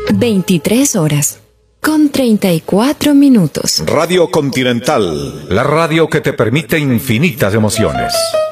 23 horas, con 34 minutos. Radio Continental. La radio que te permite infinitas emociones.